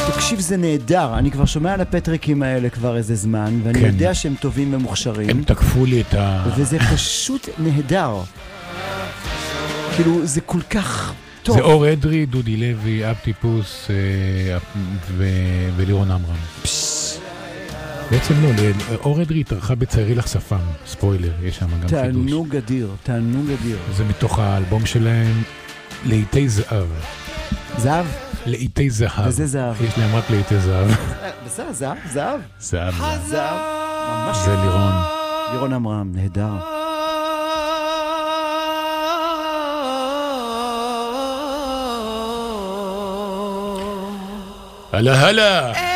תקשיב, זה נהדר. אני כבר שומע על הפטריקים האלה כבר איזה זמן, ואני יודע שהם טובים ומוכשרים. הם תקפו לי את וזה פשוט נהדר. כאילו, זה כל כך טוב. זה אור אדרי, דודי לוי, אבטיפוס ולירון עמרם. בעצם לא, אור אדרי התארחה בצעירי לך שפם, ספוילר, יש שם גם חידוש. תענוג אדיר, תענוג אדיר. זה מתוך האלבום שלהם, לעיתי זהב. זהב? לעיתי זהב. וזה זהב. יש להם רק לעיתי זהב. בסדר, זהב, זהב. זהב. זהב. ממש. זה לירון. לירון עמרם, נהדר. הלה הלה.